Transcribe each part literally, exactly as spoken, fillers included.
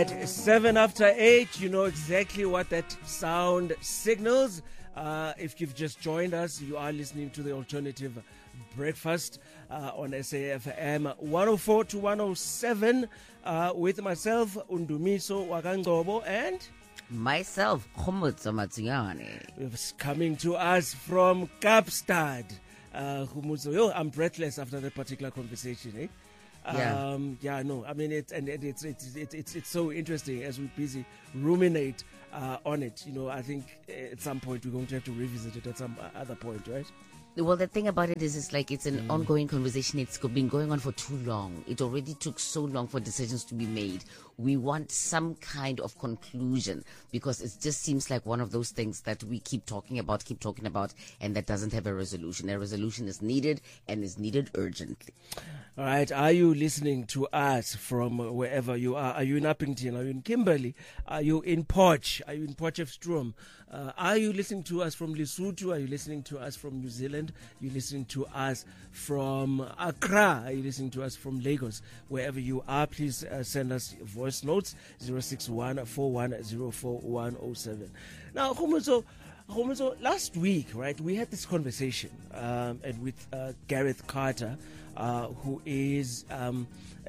right, seven after eight. You know exactly what that sound signals. Uh, if you've just joined us, you are listening to the Alternative Breakfast uh, on S A F M one oh four to one oh seven uh, with myself, Undumiso Wakanggobo, and myself, Khomotso Matsunyane. It's coming to us from Kapstad. Uh, Yo, I'm breathless after that particular conversation, eh? Yeah. Um, yeah, no, I mean, it, and it, it's, it's, it's, it's, it's so interesting as we busy ruminate uh, on it. You know, I think at some point we're going to have to revisit it at some other point, right? Well, the thing about it is, it's like it's an mm. ongoing conversation. It's been going on for too long. It already took so long for decisions to be made. We want some kind of conclusion because it just seems like one of those things that we keep talking about, keep talking about, and that doesn't have a resolution. A resolution is needed and is needed urgently. All right. Are you listening to us from wherever you are? Are you in Uppington? Are you in Kimberley? Are you in Potch? Are you in Potchefstroom? Uh, are you listening to us from Lesotho? Are you listening to us from New Zealand? Are you listening to us from Accra? Are you listening to us from Lagos? Wherever you are, please uh, send us voice notes, zero six one, four one zero four, one oh seven. Now, Khomotso, Khomotso, last week, right, we had this conversation um, and with uh, Gareth Carter, uh, who is um, uh,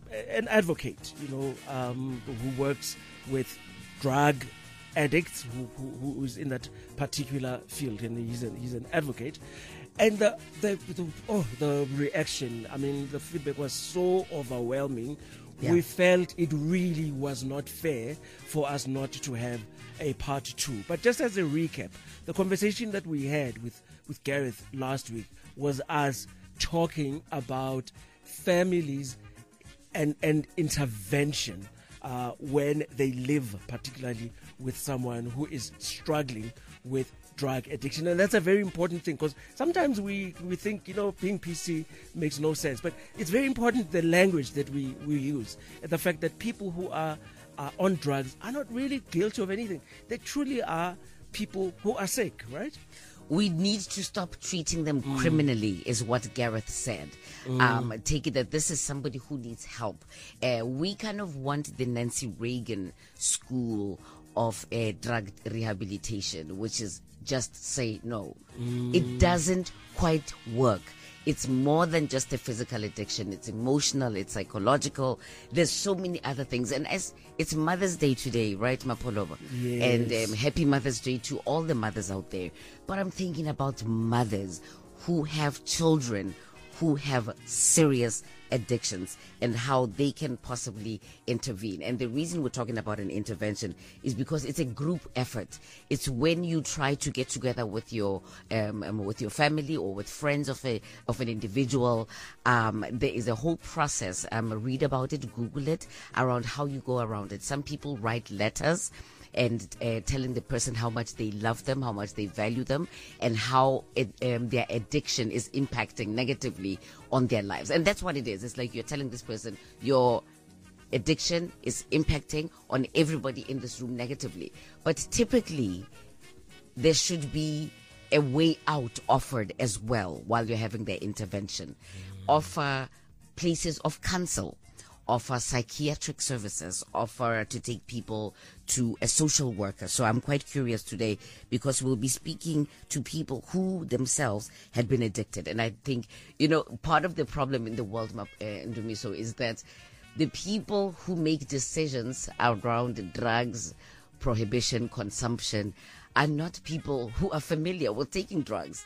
an advocate, you know, um, who works with drug addicts, who, who, who is in that particular field, and he's, a, he's an advocate. And the, the, the oh the reaction, I mean, the feedback was so overwhelming. Yeah. We felt it really was not fair for us not to have a part two. But just as a recap, the conversation that we had with, with Gareth last week was us talking about families and, and intervention uh, when they live particularly with someone who is struggling with drug addiction. And that's a very important thing, because sometimes we, we think, you know, being P C makes no sense. But it's very important, the language that we, we use, and the fact that people who are, are on drugs are not really guilty of anything. They truly are people who are sick, right? We need to stop treating them mm. criminally, is what Gareth said. Mm. Um, take it that this is somebody who needs help. Uh, we kind of want the Nancy Reagan school of uh, drug rehabilitation, which is just say no. Mm. It doesn't quite work. It's more than just a physical addiction. It's emotional, it's psychological. There's so many other things. And as it's Mother's Day today, right, Mapolova? Yes. And um, happy Mother's Day to all the mothers out there. But I'm thinking about mothers who have children who have serious addictions and how they can possibly intervene. And the reason we're talking about an intervention is because it's a group effort. It's when you try to get together with your um, um, with your family or with friends of a of an individual. Um, there is a whole process. Um, read about it, Google it, around how you go around it. Some people write letters and uh, telling the person how much they love them, how much they value them, and how it, um, their addiction is impacting negatively on their lives. And that's what it is. It's like you're telling this person, your addiction is impacting on everybody in this room negatively. But typically, there should be a way out offered as well while you're having their intervention. Mm. Offer places of counsel. Offer psychiatric services, offer to take people to a social worker. So I'm quite curious today because we'll be speaking to people who themselves had been addicted. And I think, you know, part of the problem in the world, uh, Ndumiso, is that the people who make decisions around drugs, prohibition, consumption, are not people who are familiar with taking drugs.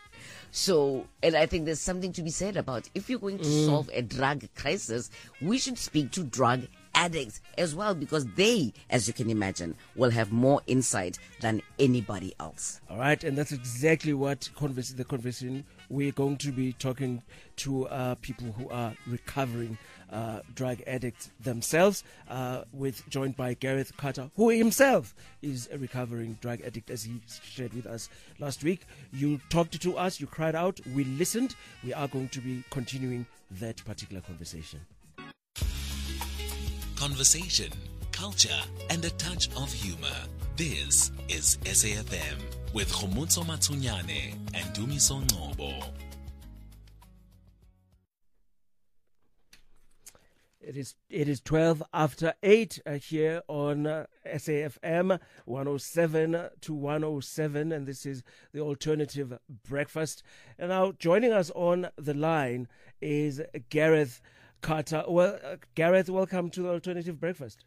So, and I think there's something to be said about if you're going to mm. solve a drug crisis, we should speak to drug addicts as well, because they, as you can imagine, will have more insight than anybody else. All right, and that's exactly what converse, the conversation we're going to be talking to uh, people who are recovering uh, drug addicts themselves, uh, with joined by Gareth Carter, who himself is a recovering drug addict, as he shared with us last week. You talked to us, you cried out, we listened. We are going to be continuing that particular conversation. Conversation, culture, and a touch of humor. This is S A F M with Khomotso Matsunyane and Dumiso Ngcobo. It is it is twelve after eight uh, here on uh, S A F M one oh seven to one oh seven, and this is the Alternative Breakfast. And now joining us on the line is Gareth Carter. Well, uh, Gareth, welcome to the Alternative Breakfast.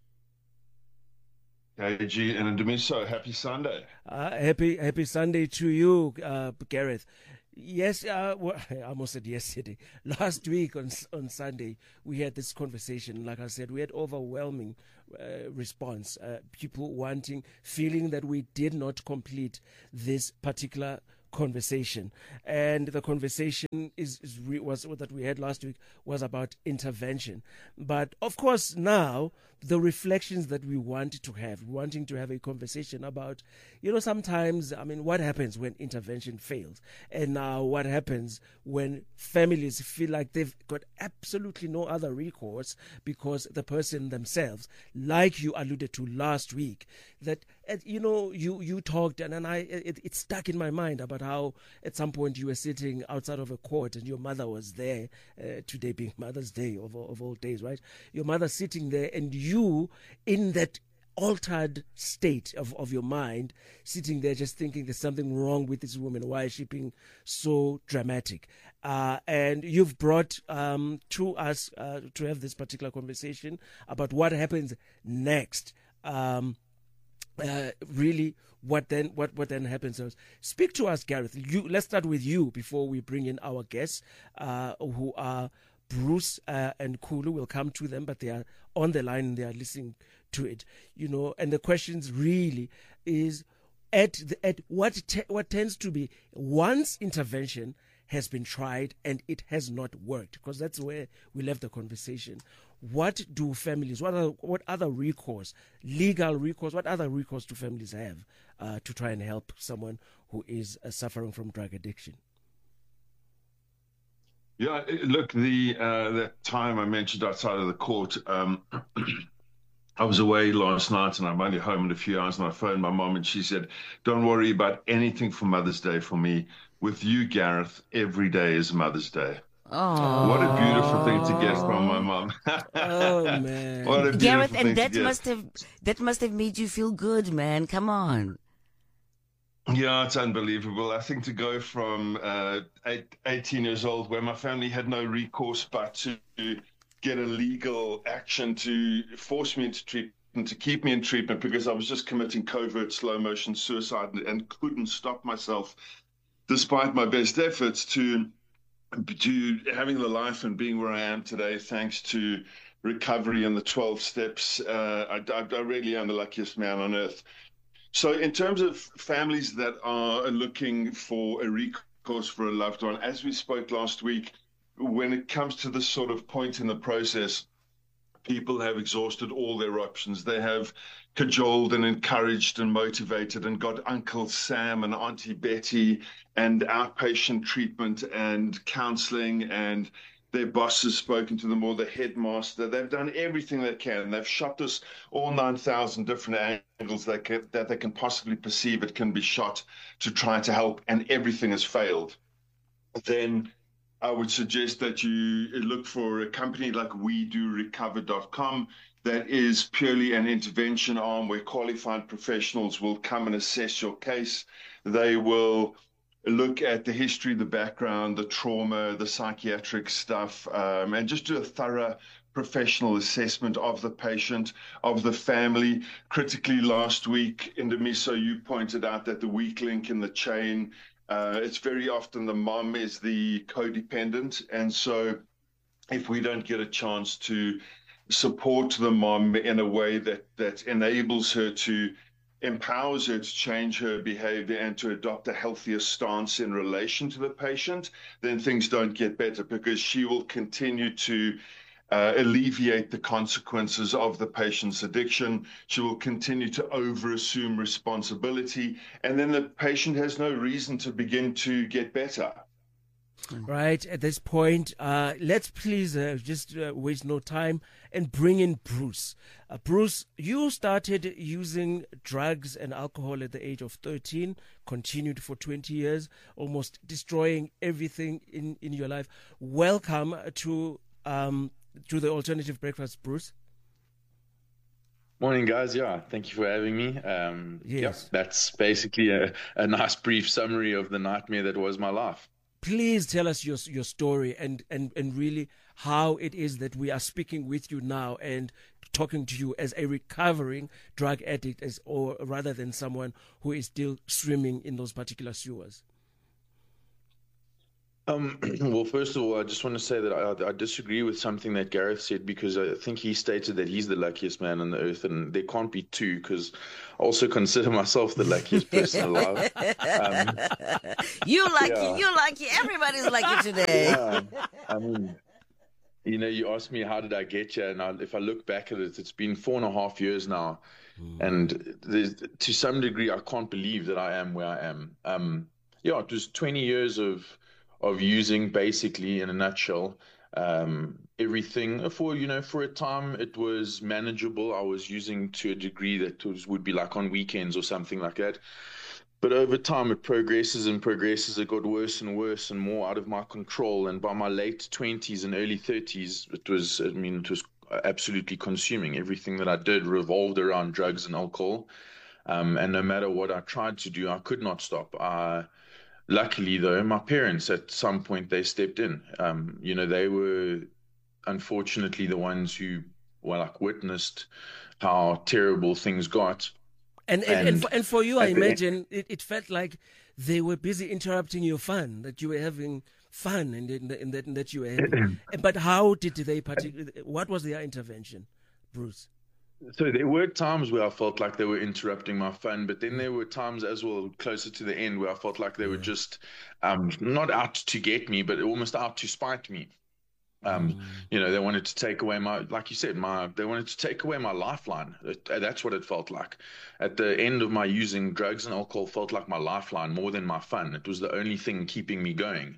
K G and Ndemiso, happy Sunday. Uh, happy happy Sunday to you, uh, Gareth. Yes, uh, well, I almost said yesterday. Last week on on Sunday, we had this conversation. Like I said, we had overwhelming uh, response. Uh, people wanting, feeling that we did not complete this particular conversation, and the conversation is, is re- was that we had last week was about intervention. But of course, now the reflections that we want to have, wanting to have a conversation about, you know, sometimes, I mean, what happens when intervention fails, and now what happens when families feel like they've got absolutely no other recourse because the person themselves, like you alluded to last week, that you know, you you talked and, and I it, it stuck in my mind about how at some point you were sitting outside of a court and your mother was there, uh, today being Mother's Day of, of all days, right? Your mother sitting there and you in that altered state of, of your mind, sitting there just thinking there's something wrong with this woman. Why is she being so dramatic? Uh, and you've brought um, to us uh, to have this particular conversation about what happens next. Um, Uh, really, what then? What what then happens? Speak to us, Gareth. You, let's start with you before we bring in our guests, uh, who are Bruce uh, and Kulu. We'll come to them, but they are on the line and they are listening to it. You know, and the questions really is at the, at what te- what tends to be once intervention has been tried and it has not worked, because that's where we left the conversation. What do families, what are, what other recourse, legal recourse, what other recourse do families have uh, to try and help someone who is uh, suffering from drug addiction? Yeah, look, the uh, that time I mentioned outside of the court, um, I was away last night and I'm only home in a few hours, and I phoned my mom and she said, don't worry about anything for Mother's Day for me. With you, Gareth, every day is Mother's Day. Oh, what a beautiful thing to get from my mom! Oh man, what a beautiful Gareth, thing and that to get. must have that must have made you feel good, man. Come on. Yeah, it's unbelievable. I think to go from uh, eight, eighteen years old, where my family had no recourse but to get a legal action to force me into treatment, to keep me in treatment, because I was just committing covert slow motion suicide and, and couldn't stop myself, despite my best efforts, to to having the life and being where I am today, thanks to recovery and the twelve steps. Uh, I, I, I really am the luckiest man on earth. So in terms of families that are looking for a recourse for a loved one, as we spoke last week, when it comes to this sort of point in the process, people have exhausted all their options. They have cajoled and encouraged and motivated and got Uncle Sam and Auntie Betty and outpatient treatment and counseling, and their boss has spoken to them, or the headmaster. They've done everything they can. They've shot us all nine thousand different angles that, can, that they can possibly perceive it can be shot to try to help, and everything has failed. Then I would suggest that you look for a company like we do recover dot com that is purely an intervention arm where qualified professionals will come and assess your case. They will look at the history, the background, the trauma, the psychiatric stuff, um, and just do a thorough professional assessment of the patient, of the family. Critically, last week, Ndemiso, you pointed out that the weak link in the chain, uh, it's very often the mom is the codependent. And so if we don't get a chance to support the mom in a way that, that enables her to empowers her to change her behavior and to adopt a healthier stance in relation to the patient, then things don't get better, because she will continue to uh, alleviate the consequences of the patient's addiction. She will continue to over-assume responsibility, and then the patient has no reason to begin to get better. Right, at this point, uh, let's please uh, just uh, waste no time and bring in Bruce. Uh, Bruce, you started using drugs and alcohol at the age of thirteen, continued for twenty years, almost destroying everything in, in your life. Welcome to um, to the Alternative Breakfast, Bruce. Morning, guys. Yeah, thank you for having me. Um, Yes. Yep, that's basically a, a nice brief summary of the nightmare that was my life. Please tell us your your story and, and, and really how it is that we are speaking with you now and talking to you as a recovering drug addict, as or rather than someone who is still swimming in those particular sewers. Um, well, first of all, I just want to say that I, I disagree with something that Gareth said, because I think he stated that he's the luckiest man on the earth, and there can't be two, because I also consider myself the luckiest person alive. Um, You lucky, Yeah. you lucky. Everybody's lucky today. yeah, I mean, you know, you asked me how did I get here, and I, if I look back at it, it's been four and a half years now, and there's, to some degree, I can't believe that I am where I am. Um, yeah, it was twenty years of of using, basically, in a nutshell, um, everything. For you know, for a time, it was manageable. I was using to a degree that was would be like on weekends or something like that. But over time, it progresses and progresses. It got worse and worse and more out of my control. And by my late twenties and early thirties, it was, I mean, it was absolutely consuming. Everything that I did revolved around drugs and alcohol. Um, and no matter what I tried to do, I could not stop. I, luckily, though, my parents, at some point, they stepped in. Um, you know, they were unfortunately the ones who, well, like, witnessed how terrible things got. And and, and, And for, and for you, I at the end- imagine it, it felt like they were busy interrupting your fun, that you were having fun and, and, and, that, and that you were happy. But how did they, partic- what was their intervention, Bruce? So there were times where I felt like they were interrupting my fun, but then there were times as well, closer to the end, where I felt like they were just um, not out to get me, but almost out to spite me. Um, you know, they wanted to take away my, like you said, my, they wanted to take away my lifeline. It, that's what it felt like. At the end of my using drugs and alcohol felt like my lifeline more than my fun. It was the only thing keeping me going.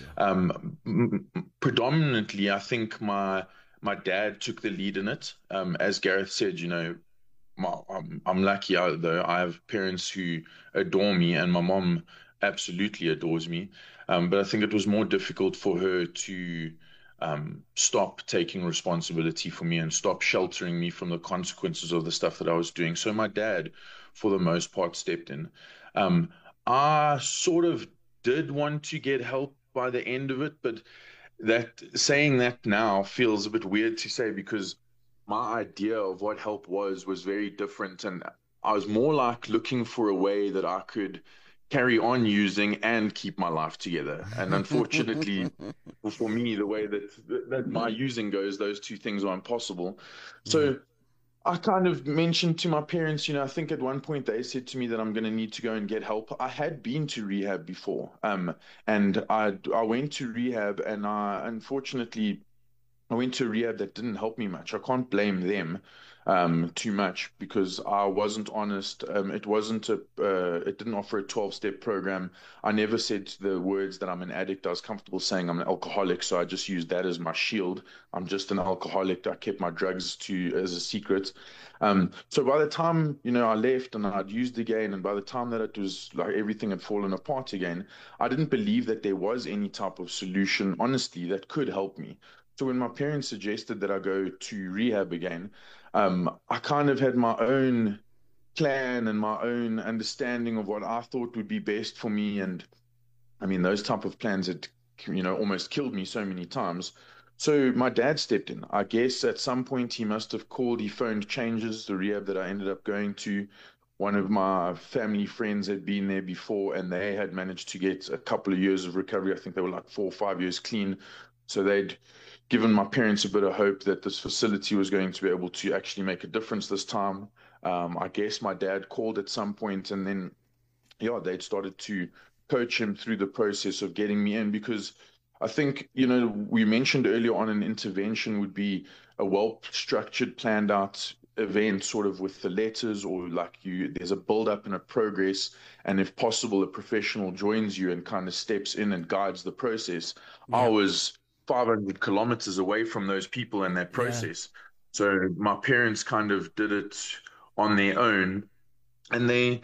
Um, m- m- predominantly, I think my, my dad took the lead in it. Um, as Gareth said, you know, my, I'm, I'm lucky uh, though. I have parents who adore me, and my mom absolutely adores me. Um, but I think it was more difficult for her to um, stop taking responsibility for me and stop sheltering me from the consequences of the stuff that I was doing. So my dad, for the most part, stepped in. Um, I sort of did want to get help by the end of it, but that saying that now feels a bit weird to say, because my idea of what help was was very different, and I was more like looking for a way that I could carry on using and keep my life together. And unfortunately, for me, the way that that my using goes, those two things are impossible. So I kind of mentioned to my parents, you know, I think at one point they said to me that I'm going to need to go and get help. I had been to rehab before, um, and I I went to rehab, and I unfortunately I went to a rehab that didn't help me much. I can't blame them um, too much, because I wasn't honest. Um, it wasn't a, uh, it didn't offer a twelve-step program. I never said the words that I'm an addict. I was comfortable saying I'm an alcoholic, so I just used that as my shield. I'm just an alcoholic. I kept my drugs to as a secret. Um, so by the time, you know, I left and I'd used again, and by the time that it was like everything had fallen apart again, I didn't believe that there was any type of solution, honestly, that could help me. So when my parents suggested that I go to rehab again, um, I kind of had my own plan and my own understanding of what I thought would be best for me. And I mean, those type of plans had, you know, almost killed me so many times. So my dad stepped in. I guess at some point he must have called, he phoned Changes, the rehab that I ended up going to. One of my family friends had been there before, and they had managed to get a couple of years of recovery. I think they were like four or five years clean. So they'd given my parents a bit of hope that this facility was going to be able to actually make a difference this time. Um, I guess my dad called at some point, and then, yeah, they'd started to coach him through the process of getting me in, because I think, you know, we mentioned earlier on an intervention would be a well-structured, planned out event, sort of with the letters, or like you, there's a build-up and a progress, and if possible, a professional joins you and kind of steps in and guides the process. Yeah. I was five hundred kilometers away from those people and that process. Yeah. So my parents kind of did it on their own, and they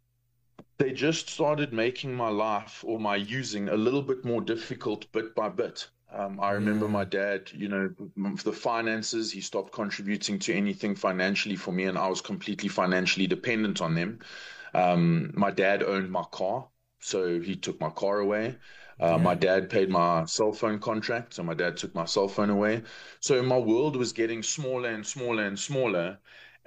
they just started making my life, or my using, a little bit more difficult bit by bit. Um, I remember Yeah. my dad, you know, m- the finances, he stopped contributing to anything financially for me, and I was completely financially dependent on them. Um, my dad owned my car, so he took my car away. Uh, my Yeah. dad paid my cell phone contract, so my dad took my cell phone away. So my world was getting smaller and smaller and smaller,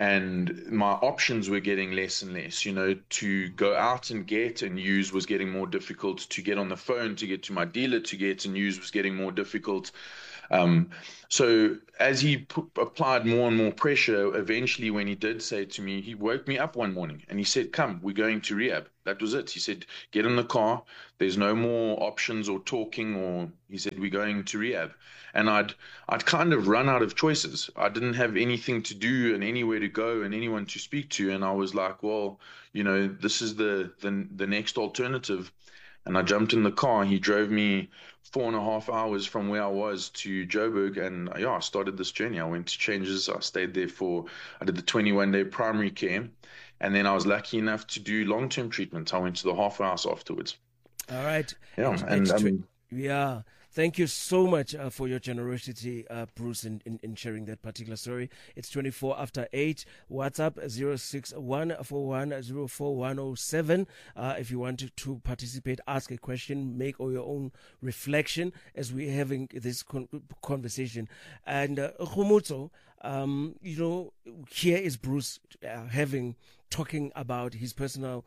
and my options were getting less and less. You know, to go out and get and use was getting more difficult. To get on the phone, to get to my dealer to get and use was getting more difficult. Um, so as he put, applied more and more pressure, eventually, when he did say to me, he woke me up one morning and he said, "Come, we're going to rehab." That was it. He said, "Get in the car. There's no more options or talking." Or he said, "We're going to rehab." And I'd I'd kind of run out of choices. I didn't have anything to do and anywhere to go and anyone to speak to. And I was like, well, you know, this is the the, the next alternative. And I jumped in the car. He drove me four and a half hours from where I was to Joburg, and yeah, I started this journey. I went to Changes. I stayed there for, I did the twenty-one day primary care, and then I was lucky enough to do long-term treatment. I went to the halfway house afterwards. All right. Yeah, It's- and it's I tw- mean, yeah. Thank you so much uh, for your generosity, uh, Bruce, in, in, in sharing that particular story. It's twenty-four after eight. WhatsApp zero six one four one zero four one zero seven. Uh, if you want to, to participate, ask a question, make all your own reflection as we're having this con- conversation. And uh, Khomotso, um, you know, here is Bruce uh, having talking about his personal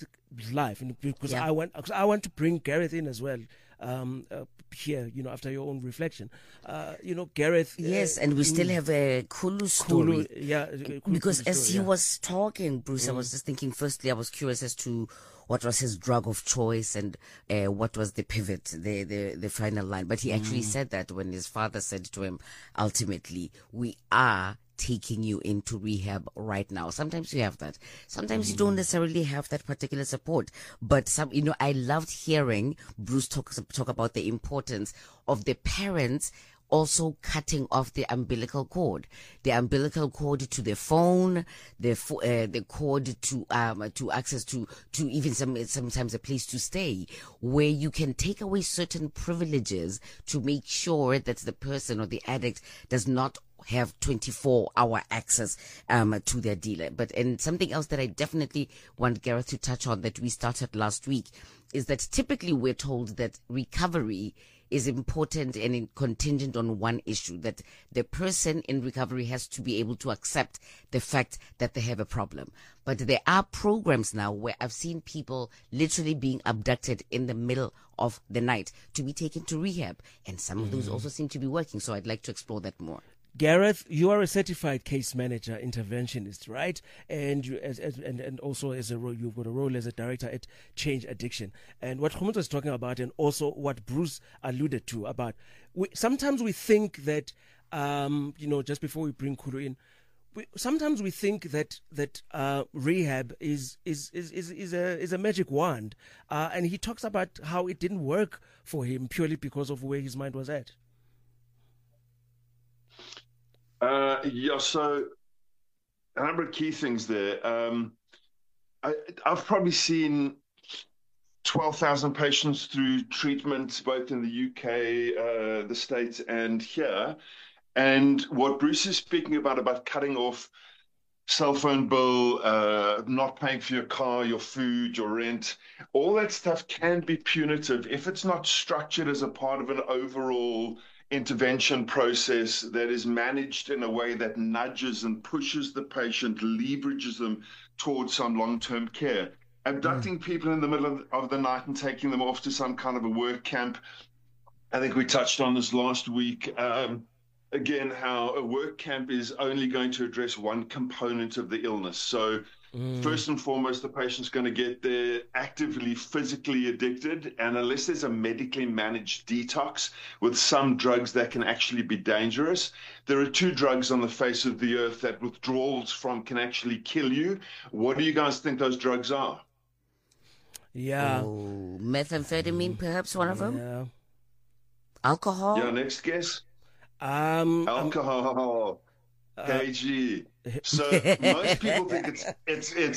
life, and because Yeah. I want, because I want to bring Gareth in as well. Um, uh, here, you know, after your own reflection, uh, you know, Gareth. uh, Yes, and we still mm, have a Kulu story. Kulu, yeah, uh, Kulu- Because Kulu as story, he yeah. was talking, Bruce, I was just thinking, firstly, I was curious as to what was his drug of choice and uh, what was the pivot, the, the, the final line. But he actually said that when his father said to him, ultimately, we are taking you into rehab right now. Sometimes you have that. Sometimes you don't necessarily have that particular support. But some, you know, I loved hearing Bruce talk, talk about the importance of the parents also cutting off the umbilical cord, the umbilical cord to the phone, the fo- uh, the cord to um to access to to even some sometimes a place to stay, where you can take away certain privileges to make sure that the person or the addict does not have twenty-four hour access um to their dealer. But and something else that I definitely want Gareth to touch on that we started last week is that typically we're told that recovery is important and in- contingent on one issue, that the person in recovery has to be able to accept the fact that they have a problem. But there are programs now where I've seen people literally being abducted in the middle of the night to be taken to rehab. And some of those also seem to be working. So I'd like to explore that more. Gareth, you are a certified case manager, interventionist, right? And you, as, as, and, and also as a role, you've got a role as a director at Change Addiction. And what Khomotso is talking about, and also what Bruce alluded to about, we, sometimes we think that, um, you know, just before we bring Kulu in, we, sometimes we think that that uh, rehab is is, is is is a is a magic wand, uh, and he talks about how it didn't work for him purely because of where his mind was at. Uh, yeah, so a number of key things there. Um, I, I've probably seen twelve thousand patients through treatment, both in the U K, uh, the States, and here. And what Bruce is speaking about, about cutting off cell phone bill, uh, not paying for your car, your food, your rent, all that stuff can be punitive if it's not structured as a part of an overall intervention process that is managed in a way that nudges and pushes the patient, leverages them towards some long-term care. Abducting mm. people in the middle of, of the night and taking them off to some kind of a work camp. I think we touched on this last week. Um, again, how a work camp is only going to address one component of the illness. So mm. first and foremost, the patient's going to get there actively physically addicted. And unless there's a medically managed detox with some drugs that can actually be dangerous, there are two drugs on the face of the earth that withdrawals from can actually kill you. What do you guys think those drugs are? Yeah. Oh, methamphetamine, perhaps one of them? Yeah. Alcohol? Yeah, next guess. Um, Alcohol. um, K G. So most people think it's it's it's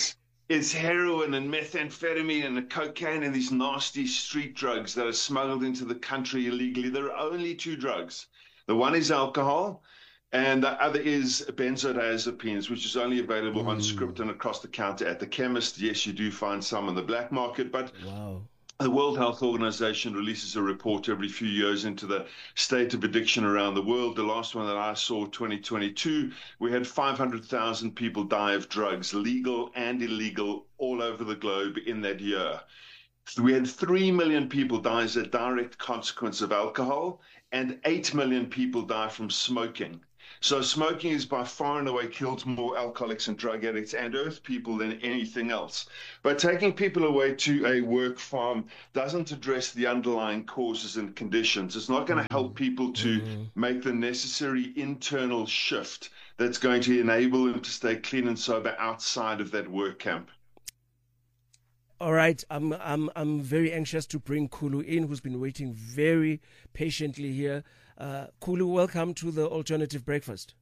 is heroin and methamphetamine and cocaine and these nasty street drugs that are smuggled into the country illegally. There are only two drugs. The one is alcohol, and the other is benzodiazepines, which is only available mm. on script and across the counter at the chemist. Yes, you do find some on the black market, but wow. The World Health Organization releases a report every few years into the state of addiction around the world. The last one that I saw, twenty twenty-two, we had five hundred thousand people die of drugs, legal and illegal, all over the globe in that year. So we had three million people die as a direct consequence of alcohol, and eight million people die from smoking. So smoking is by far and away killed more alcoholics and drug addicts and earth people than anything else. But taking people away to a work farm doesn't address the underlying causes and conditions. It's not going to help people to mm-hmm. make the necessary internal shift that's going to enable them to stay clean and sober outside of that work camp. All right, I'm I'm I'm very anxious to bring Kulu in, who's been waiting very patiently here. Uh, Kulu, welcome to the Alternative Breakfast.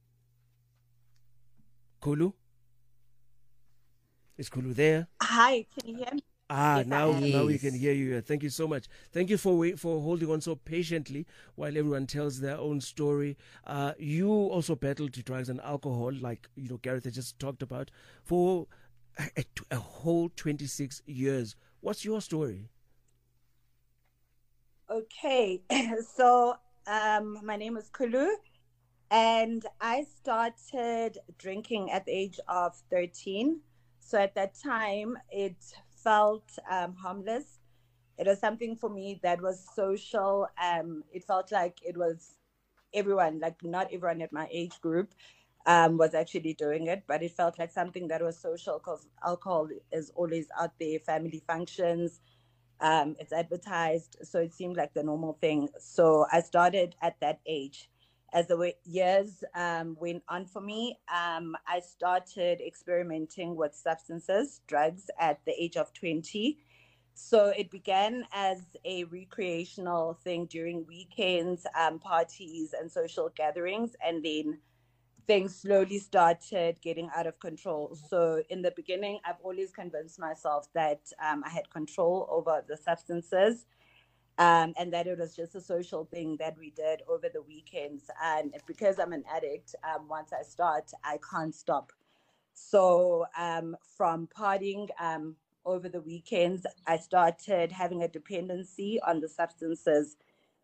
Kulu? Is Kulu there? Hi, can you hear me? Ah, yes, now yes. now we can hear you. Thank you so much. Thank you for wait, for holding on so patiently while everyone tells their own story. Uh, you also battled drugs and alcohol, like you know Gareth has just talked about, for a, a whole twenty-six years. What's your story? Okay, so um, my name is Kulu, and I started drinking at the age of thirteen. So at that time, it felt um, harmless. It was something for me that was social. Um, it felt like it was everyone, like not everyone at my age group um, was actually doing it, but it felt like something that was social because alcohol is always out there, family functions, um, it's advertised. So it seemed like the normal thing. So I started at that age. As the way, years um, went on for me, um, I started experimenting with substances, drugs at the age of twenty. So it began as a recreational thing during weekends, um, parties, and social gatherings. And then things slowly started getting out of control. So in the beginning, I've always convinced myself that um, I had control over the substances. Um, and that it was just a social thing that we did over the weekends. And because I'm an addict, um, once I start, I can't stop. So um, from partying um, over the weekends, I started having a dependency on the substances.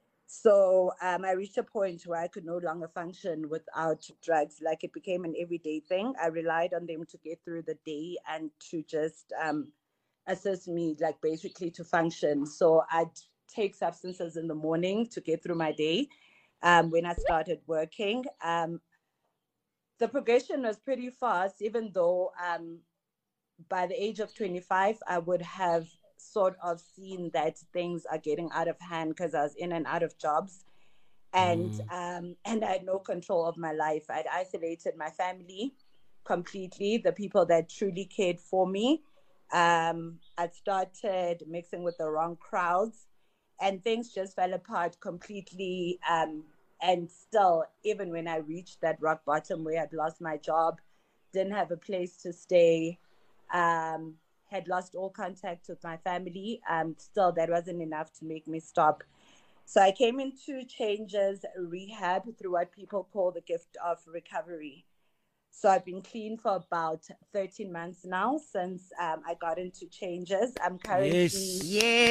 So um, I reached a point where I could no longer function without drugs. Like it became an everyday thing. I relied on them to get through the day and to just um, assist me, like basically to function. So I'd take substances in the morning to get through my day. Um, when I started working, um, the progression was pretty fast, even though um, by the age of twenty-five, I would have sort of seen that things are getting out of hand because I was in and out of jobs. And, mm. um, and I had no control of my life. I'd isolated my family completely, the people that truly cared for me. Um, I'd started mixing with the wrong crowds. And things just fell apart completely. Um, and still, even when I reached that rock bottom where I'd lost my job, didn't have a place to stay, um, had lost all contact with my family, um, still that wasn't enough to make me stop. So I came into Changes Rehab through what people call the gift of recovery. So I've been clean for about thirteen months now since um, I got into Changes. I'm currently... Yes.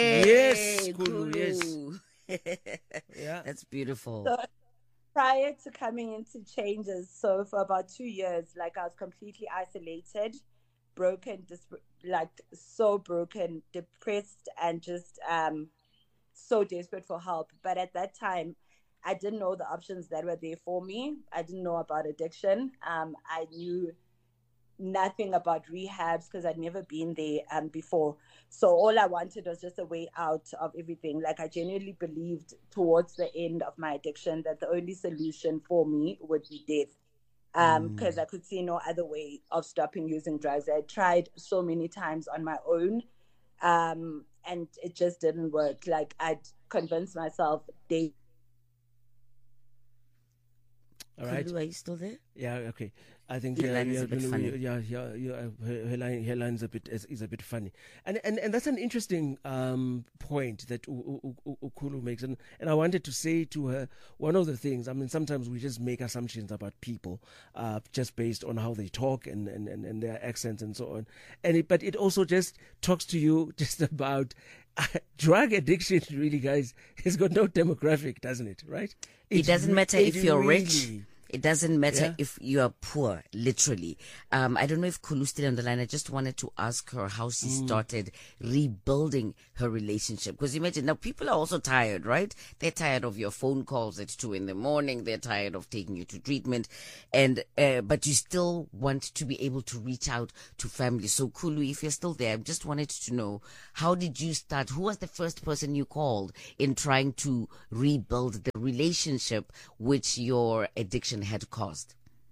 Yes. Yes. Kulu, yes. Yeah. That's beautiful. So prior to coming into Changes, so for about two years, like I was completely isolated, broken, dis- like so broken, depressed, and just um, so desperate for help. But at that time, I didn't know the options that were there for me. I didn't know about addiction. Um, I knew nothing about rehabs because I'd never been there um, before. So all I wanted was just a way out of everything. Like I genuinely believed towards the end of my addiction that the only solution for me would be death. Um, because mm. I could see no other way of stopping using drugs. I tried so many times on my own, um, and it just didn't work. Like I'd convinced myself they All right. Kulu, are you still there? Yeah, okay. I think Your yeah, line is yeah, a bit you know, funny. yeah, yeah, yeah, her, her line, her line's a bit is, is a bit funny, and and and that's an interesting um, point that U- U- U- Ukulu makes, and and I wanted to say to her one of the things. I mean, sometimes we just make assumptions about people uh, just based on how they talk and, and, and, and their accents and so on, and it, but it also just talks to you just about drug addiction. Really, guys, has got no demographic, doesn't it? Right? It It's doesn't re- matter it if you're rich. really- It doesn't matter Yeah. if you are poor, literally. Um, I don't know if Kulu's still on the line. I just wanted to ask her how she Mm. started rebuilding her relationship. Because imagine, now people are also tired, right? They're tired of your phone calls at two in the morning. They're tired of taking you to treatment. And, uh, but you still want to be able to reach out to family. So Kulu, if you're still there, I just wanted to know, how did you start? Who was the first person you called in trying to rebuild the relationship which your addiction had caused?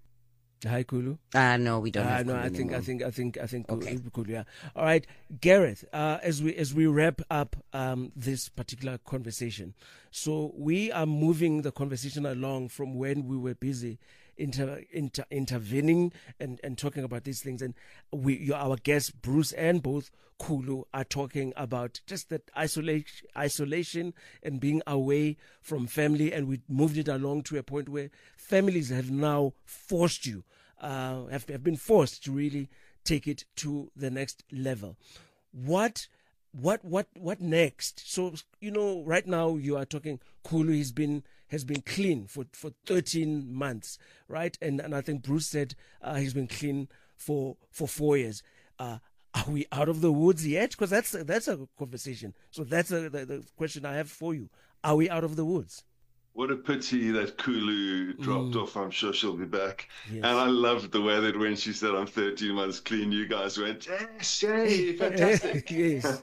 Hi, Kulu. Ah, no, we don't Uh, have no, Kulu I think, I anymore. think, I think, I think, Okay. Kulu, Kulu, yeah. All right, Gareth. Uh, as we as we wrap up um, this particular conversation, so we are moving the conversation along from when we were busy inter, inter intervening and, and talking about these things, and we, you, our guests Bruce and both Kulu are talking about just that isolation, isolation, and being away from family, and we moved it along to a point where families have now forced you. Uh, have, have been forced to really take it to the next level. What, what, what, what next? So you know, right now you are talking. Kulu has been has been clean for, for thirteen months, right? And and I think Bruce said uh, he's been clean for for four years. Uh, are we out of the woods yet? Because that's that's a conversation. So that's a, the, the question I have for you. Are we out of the woods? What a pity that Kulu dropped Mm. off. I'm sure she'll be back. Yes. And I loved the way that when she said, I'm thirteen months clean, you guys went, yes, yay, fantastic. Yes.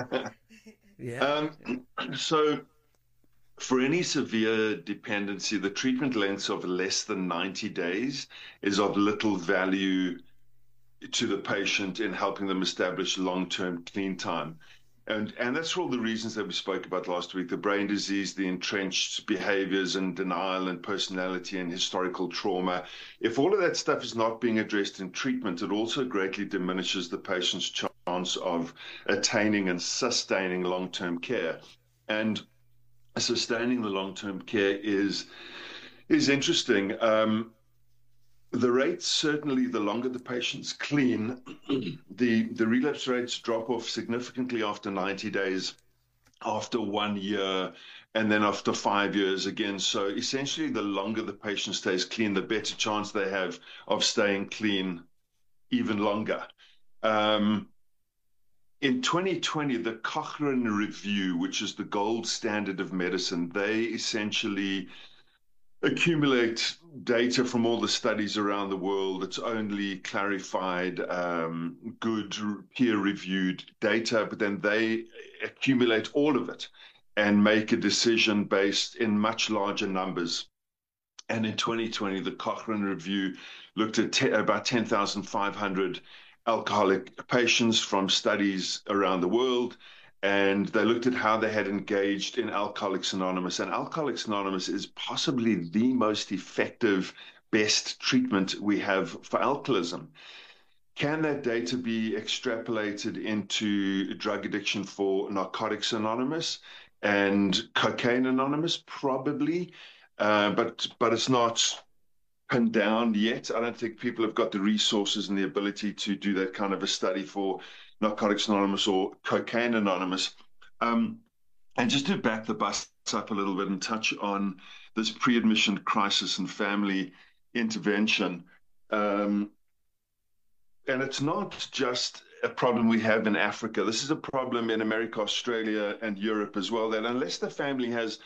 Yeah. Um, so, for any severe dependency, the treatment lengths of less than ninety days is of little value to the patient in helping them establish long-term clean time. And, and that's for all the reasons that we spoke about last week, the brain disease, the entrenched behaviors and denial and personality and historical trauma. If all of that stuff is not being addressed in treatment, it also greatly diminishes the patient's chance of attaining and sustaining long-term care. And sustaining the long-term care is, is interesting. Um, The rates, certainly the longer the patient's clean, the, the relapse rates drop off significantly after ninety days, after one year, and then after five years again. So essentially, the longer the patient stays clean, the better chance they have of staying clean even longer. Um, in twenty twenty, the Cochrane Review, which is the gold standard of medicine, they essentially accumulate data from all the studies around the world. It's only clarified, um, good peer-reviewed data, but then they accumulate all of it and make a decision based in much larger numbers. And in twenty twenty, the Cochrane Review looked at te- about ten thousand five hundred alcoholic patients from studies around the world, and they looked at how they had engaged in Alcoholics Anonymous. And Alcoholics Anonymous is possibly the most effective, best treatment we have for alcoholism. Can that data be extrapolated into drug addiction for Narcotics Anonymous and Cocaine Anonymous? Probably, uh, but but it's not pinned down yet. I don't think people have got the resources and the ability to do that kind of a study for Narcotics Anonymous or Cocaine Anonymous. Um, and just to back the bus up a little bit and touch on this pre-admission crisis and family intervention. Um, and it's not just a problem we have in Africa. This is a problem in America, Australia, and Europe as well, that unless the family has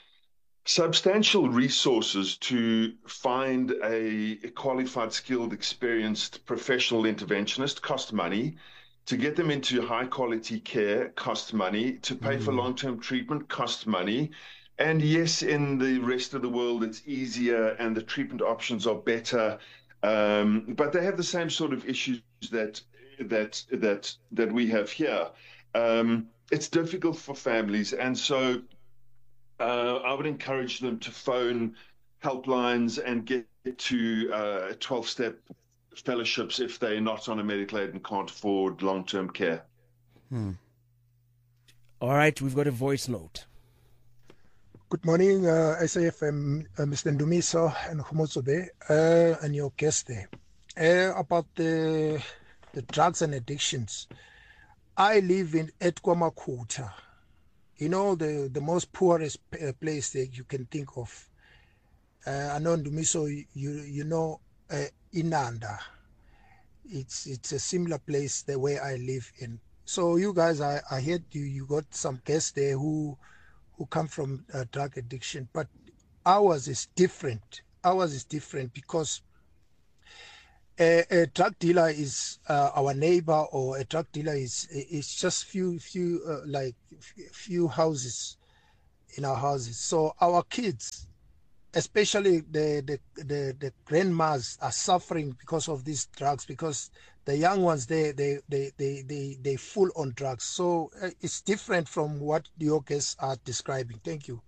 substantial resources to find a qualified, skilled, experienced professional interventionist, cost money. To get them into high quality care costs money. To pay for long-term treatment costs money. And yes, in the rest of the world, it's easier and the treatment options are better. Um, but they have the same sort of issues that that that that we have here. Um, it's difficult for families, and so uh, I would encourage them to phone helplines and get to uh, twelve-step fellowships if they're not on a medical aid and can't afford long-term care. Hmm. All right, we've got a voice note. Good morning, uh, S A F M, uh, Mister Ndumiso and Khomotso there, uh, and your guest there. Uh, about the the drugs and addictions. I live in Etkwamakuta, you know, the, the most poorest uh, place that you can think of. Uh, I know Ndumiso, you you know uh, Inanda. It's it's a similar place the way I live in. So you guys, I, I heard you you got some guests there who who come from uh, drug addiction, but ours is different. Ours is different because a, a drug dealer is uh, our neighbor, or a drug dealer is is just few few uh, like few houses in our houses. So our kids, especially the, the the the grandmas, are suffering because of these drugs, because the young ones they they they they they they full on drugs. So uh, it's different from what your guests are describing. Thank you.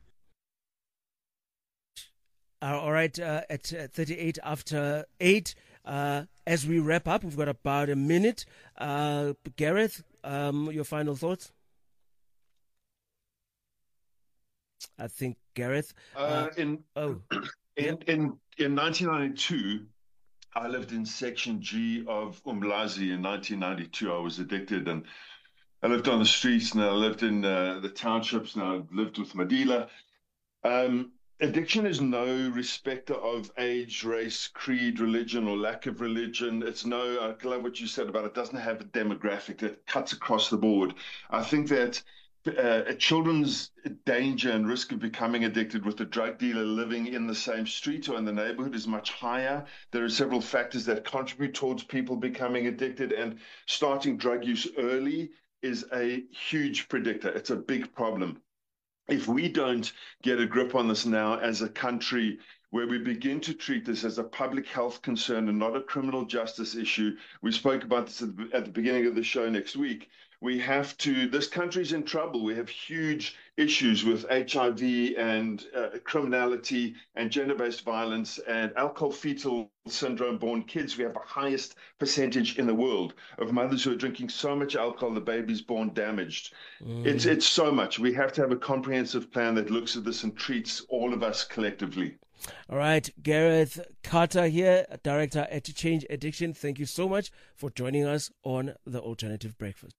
Uh, all right, uh, at uh, thirty-eight after eight, uh, as we wrap up, we've got about a minute. Uh, Gareth, um, your final thoughts? I think Gareth. Uh, Uh, in, oh, in in in nineteen ninety-two, I lived in Section G of Umlazi. In nineteen ninety-two, I was addicted, and I lived on the streets, and I lived in uh, the townships, and I lived with Madila. Um, addiction is no respecter of age, race, creed, religion, or lack of religion. It's no, I love what you said about it, doesn't have a demographic that cuts across the board. I think that uh, a children's danger and risk of becoming addicted with a drug dealer living in the same street or in the neighborhood is much higher. There are several factors that contribute towards people becoming addicted, and starting drug use early is a huge predictor. It's a big problem. If we don't get a grip on this now as a country, where we begin to treat this as a public health concern and not a criminal justice issue, we spoke about this at the, at the beginning of the show next week, we have to, this country's in trouble. We have huge issues with H I V and uh, criminality and gender-based violence and alcohol fetal syndrome born kids. We have the highest percentage in the world of mothers who are drinking so much alcohol, the baby's born damaged. Mm. It's, it's so much. We have to have a comprehensive plan that looks at this and treats all of us collectively. All right, Gareth Carter here, Director at Change Addiction. Thank you so much for joining us on The Alternative Breakfast.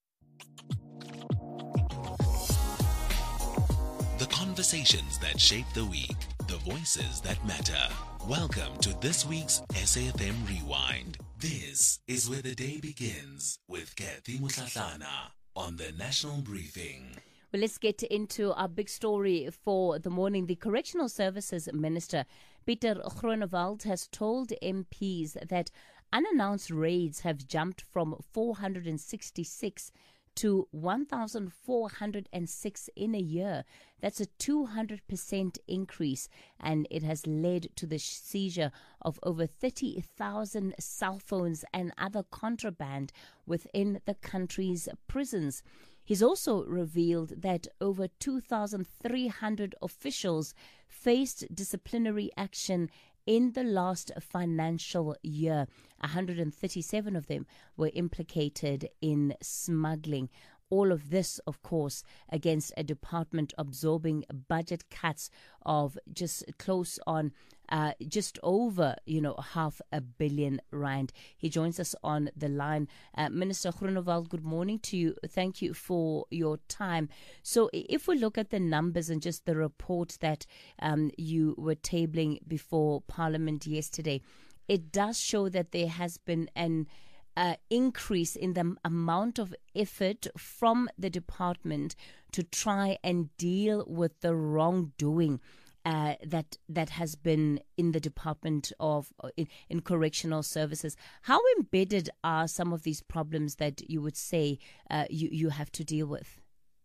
The conversations that shape the week, the voices that matter. Welcome to this week's S A F M Rewind. This is where the day begins with Kathy Mutlatlana on the National Briefing. Well, let's get into our big story for the morning. The Correctional Services Minister, Pieter Groenewald, has told M Ps that unannounced raids have jumped from four hundred sixty-six to one thousand four hundred six in a year. That's a two hundred percent increase, and it has led to the seizure of over thirty thousand cell phones and other contraband within the country's prisons. He's also revealed that over two thousand three hundred officials faced disciplinary action in the last financial year. one hundred thirty-seven of them were implicated in smuggling. All of this, of course, against a department absorbing budget cuts of just close on, uh, just over, you know, half a billion rand. He joins us on the line. Uh, Minister Groenewald, good morning to you. Thank you for your time. So if we look at the numbers and just the report that um, you were tabling before Parliament yesterday, it does show that there has been an Uh, increase in the amount of effort from the department to try and deal with the wrongdoing uh, that that has been in the Department of in, in Correctional Services. How embedded are some of these problems that you would say uh, you you have to deal with?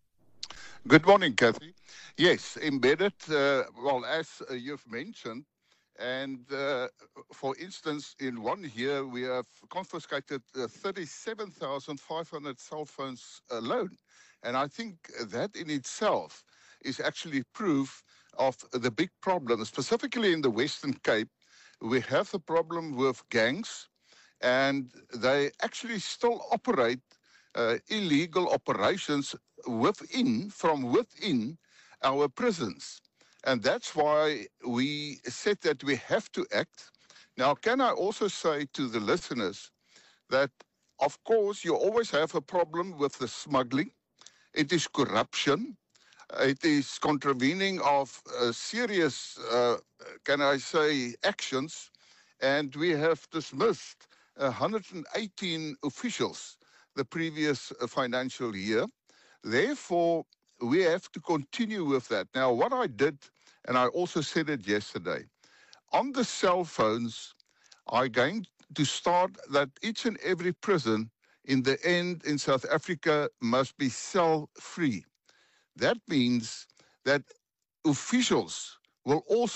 Good morning, Kathy. Yes, embedded. Uh, well, as uh, you've mentioned. And uh, for instance, in one year, we have confiscated uh, thirty-seven thousand five hundred cell phones alone. And I think that in itself is actually proof of the big problem, specifically in the Western Cape, we have a problem with gangs, and they actually still operate uh, illegal operations within, from within our prisons. And that's why we said that we have to act. Now, can I also say to the listeners that, of course, you always have a problem with the smuggling. It is corruption. It is contravening of uh, serious, uh, can I say, actions. And we have dismissed one hundred eighteen officials the previous uh, financial year. Therefore, we have to continue with that. Now, what I did, and I also said it yesterday, on the cell phones, I'm going to start that each and every prison in the end in South Africa must be cell-free. That means that officials will also